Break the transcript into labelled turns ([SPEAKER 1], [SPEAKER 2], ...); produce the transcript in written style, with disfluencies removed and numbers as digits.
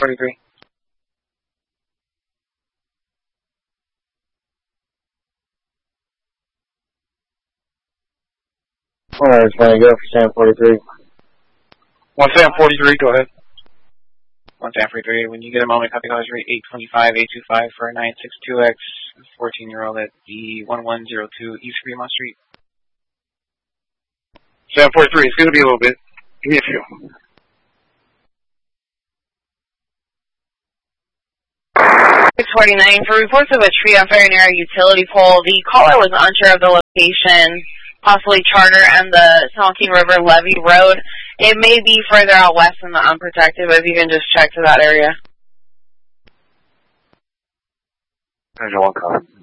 [SPEAKER 1] 43.
[SPEAKER 2] Alright, can I go for Sam 43?
[SPEAKER 1] 1 Sam 43, go ahead. 1 Sam 43, when you get a moment, copy calls rate 825-825 for a 962X 14-year-old at the 1102 East Fremont Street.
[SPEAKER 3] Sam 43, it's going to be a little bit. Give me a few.
[SPEAKER 4] 649, for reports of a tree on fire near a utility pole, the caller was unsure of the location, possibly Charter and the San Joaquin River Levee Road. It may be further out west in the unprotected, but if you can just check to that area.
[SPEAKER 3] Angel 1 copy.